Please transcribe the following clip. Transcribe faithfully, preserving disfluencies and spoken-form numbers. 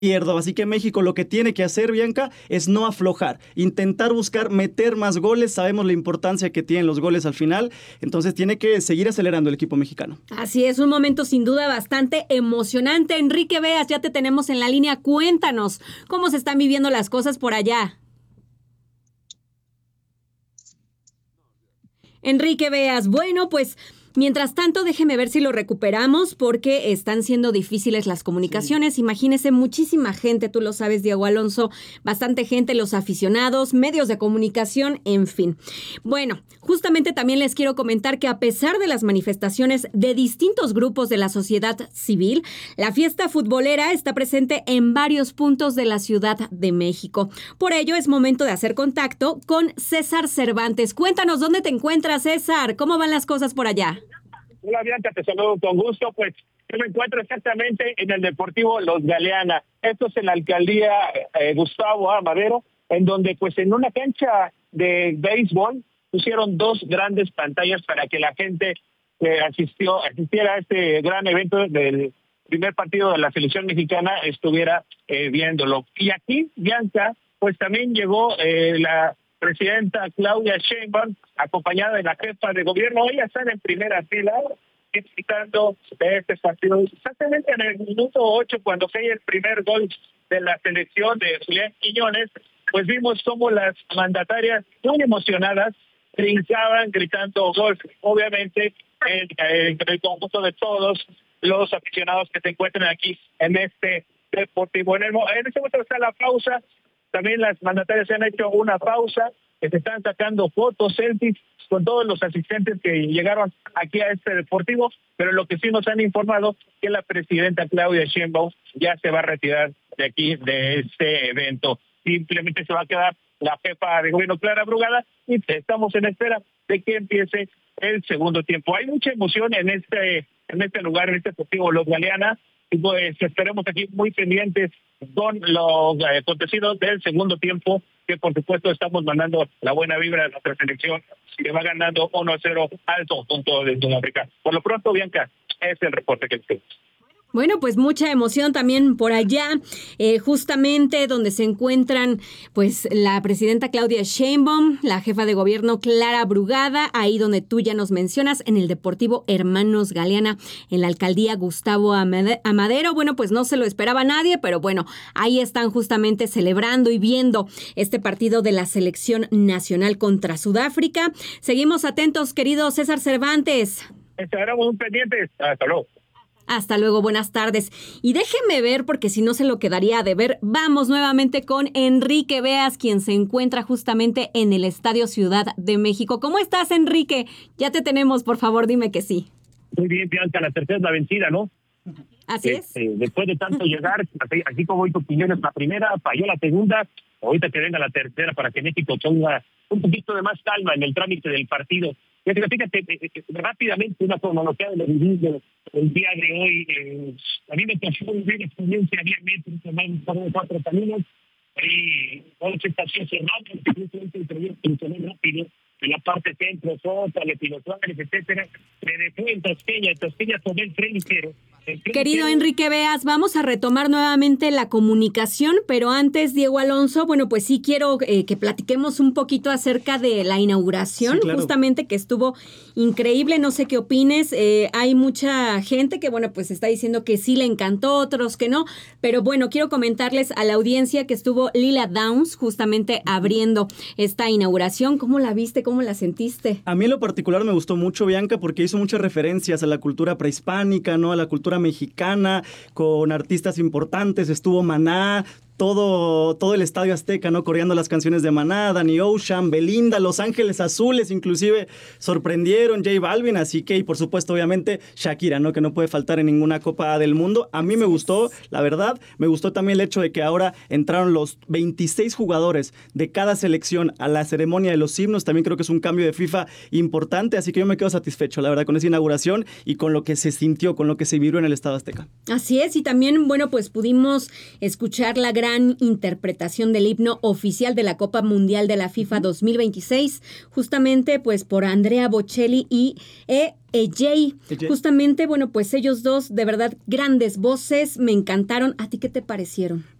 Pierdo. Así que México lo que tiene que hacer, Bianca, es no aflojar, intentar buscar meter más goles. Sabemos la importancia que tienen los goles al final, entonces tiene que seguir acelerando el equipo mexicano. Así es, un momento sin duda bastante emocionante. Enrique Beas, ya te tenemos en la línea. Cuéntanos cómo se están viviendo las cosas por allá. Enrique Beas, bueno, pues mientras tanto, déjeme ver si lo recuperamos porque están siendo difíciles las comunicaciones. Sí. Imagínese, muchísima gente, tú lo sabes, Diego Alonso, bastante gente, los aficionados, medios de comunicación, en fin. Bueno, justamente también les quiero comentar que a pesar de las manifestaciones de distintos grupos de la sociedad civil, la fiesta futbolera está presente en varios puntos de la Ciudad de México. Por ello, es momento de hacer contacto con César Cervantes. Cuéntanos, ¿dónde te encuentras, César? ¿Cómo van las cosas por allá? Hola, Bianca, te saludo con gusto. Pues yo me encuentro exactamente en el Deportivo Los Galeana. Esto es en la alcaldía eh, Gustavo A. Madero, en donde pues en una cancha de béisbol pusieron dos grandes pantallas para que la gente que asistió, asistiera a este gran evento del primer partido de la selección mexicana estuviera eh, viéndolo. Y aquí, Bianca, pues también llegó eh, la presidenta Claudia Sheinbaum, acompañada de la jefa de gobierno. Ellas están en primera fila explicando de este partido. Exactamente en el minuto ocho, cuando cae el primer gol de la selección de Julián Quiñones, pues vimos cómo las mandatarias, muy emocionadas, brincaban gritando gol. Obviamente, en, en el conjunto de todos los aficionados que se encuentran aquí en este deportivo. En, el, en este momento está la pausa. También las mandatarias se han hecho una pausa, que se están sacando fotos, selfies con todos los asistentes que llegaron aquí a este deportivo, pero lo que sí nos han informado que la presidenta Claudia Sheinbaum ya se va a retirar de aquí, de este evento. Simplemente se va a quedar la jefa de gobierno, Clara Brugada, y estamos en espera de que empiece el segundo tiempo. Hay mucha emoción en este, en este lugar, en este deportivo Los Galeana, y pues esperemos aquí muy pendientes con los eh, acontecidos del segundo tiempo, que por supuesto estamos mandando la buena vibra de nuestra selección, que va ganando uno a cero al conjunto de Sudáfrica. Por lo pronto, Bianca, es el reporte que tenemos. Bueno, pues mucha emoción también por allá, eh, justamente donde se encuentran pues la presidenta Claudia Sheinbaum, la jefa de gobierno Clara Brugada, ahí donde tú ya nos mencionas, en el Deportivo Hermanos Galeana, en la alcaldía Gustavo Amadero. Bueno, pues no se lo esperaba nadie, pero bueno, ahí están justamente celebrando y viendo este partido de la selección nacional contra Sudáfrica. Seguimos atentos, querido César Cervantes. Estaremos muy pendientes. Hasta luego. Hasta luego, buenas tardes. Y déjeme ver, porque si no se lo quedaría a deber, vamos nuevamente con Enrique Beas, quien se encuentra justamente en el Estadio Ciudad de México. ¿Cómo estás, Enrique? Ya te tenemos, por favor, dime que sí. Muy bien, Bianca, la tercera es la vencida, ¿no? Así eh, es. Eh, después de tanto llegar, así, así como hoy tu opinión es la primera, falló la segunda, ahorita que venga la tercera para que México ponga un poquito de más calma en el trámite del partido. Fíjate, fíjate eh, rápidamente una cronología de lo vivido el día de hoy. Eh, a mí me pasó muy bien experiencia diez metros, tomando cuatro caminos y ocho estaciones cerradas, simplemente el proyecto funcionó rápido en la parte centro, Sota, Lepino Suárez, etcétera. Me dejó en Tosqueña, en Tosqueña tomé el tren ligero. Querido Enrique Beas, vamos a retomar nuevamente la comunicación, pero antes, Diego Alonso, bueno, pues sí quiero eh, que platiquemos un poquito acerca de la inauguración, sí, claro. Justamente que estuvo increíble, no sé qué opines, eh, hay mucha gente que, bueno, pues está diciendo que sí le encantó, otros que no, pero bueno, quiero comentarles a la audiencia que estuvo Lila Downs justamente abriendo esta inauguración. ¿Cómo la viste? ¿Cómo la sentiste? A mí en lo particular me gustó mucho, Bianca, porque hizo muchas referencias a la cultura prehispánica, ¿no? A la cultura mexicana, con artistas importantes, estuvo Maná, todo, todo el Estadio Azteca, ¿no? Coreando las canciones de Maná, Danny Ocean, Belinda, Los Ángeles Azules, inclusive sorprendieron, J Balvin, así que, y por supuesto, obviamente, Shakira, ¿no? Que no puede faltar en ninguna Copa del Mundo. A mí me gustó, la verdad, me gustó también el hecho de que ahora entraron los veintiséis jugadores de cada selección a la ceremonia de los himnos. También creo que es un cambio de FIFA importante, así que yo me quedo satisfecho, la verdad, con esa inauguración y con lo que se sintió, con lo que se vivió en el Estadio Azteca. Así es, y también, bueno, pues pudimos escuchar la gran gran interpretación del himno oficial de la Copa Mundial de la FIFA dos mil veintiséis, justamente pues por Andrea Bocelli y e Ejay. Justamente, bueno, pues ellos dos, de verdad, grandes voces, me encantaron. ¿A ti qué te parecieron?